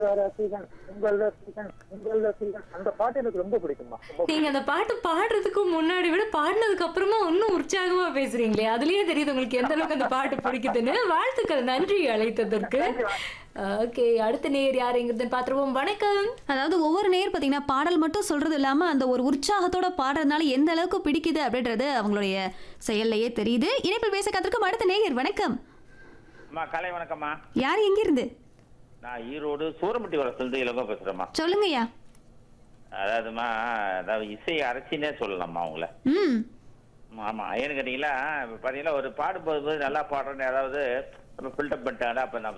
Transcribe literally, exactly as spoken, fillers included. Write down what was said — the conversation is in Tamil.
ரசிகன் உங்கள் ரசிகன் உங்கள் ரசிகன் அந்த பாட்டு எனக்கு ரொம்ப பிடிக்குமா. ரொம்ப நீங்க அந்த பாட்டு பாடுறதுக்கு முன்னாடி விட பாடினதுக்கு அப்புறமா இன்னும் உற்சாகமா பேசுறீங்களே, அதுலயே தெரியுது உங்களுக்கு எந்த அளவுக்கு அந்த பாட்டு பிடிக்குதுன்னு. வாழ்த்துக்கள், நன்றி அழைத்ததற்கு. ஓகே, அடுத்த நேர் யாருங்கிறதுன்னு பாத்துருவோம். வணக்கம். அதாவது ஒவ்வொரு நேர் பார்த்தீங்கன்னா பாடல் மட்டும் சொல்றது இல்லாம அந்த ஒரு உற்சாகத்தோட பாடுறதுனால எந்த அளவுக்கு பிடிக்குது அப்படின்றது அவங்களுடைய செயல்லையே தெரியுது. இணைப்பில் பேச காத்திருக்கும் அடுத்த நேயர். வணக்கம். அம்மா காலை வணக்கம்மா. யார் எங்கிருந்து? நான் ஈரோடு சூரம்பட்டி வளர்த்துலேருந்து இளங்கோ பேசுறேம்மா. சொல்லுங்கய்யா. அதாவதுமா அதாவது இசை அரசினே சொல்லலாம்மா உங்களை. ம். ஆமா, ஏன்னு கேட்டீங்களா, இப்ப பாத்தீங்கன்னா ஒரு பாடும்போது நல்லா பாடுறேன்னு, அதாவது ஃபில்டர் பண்ணிட்டாங்க, அப்ப நம்ம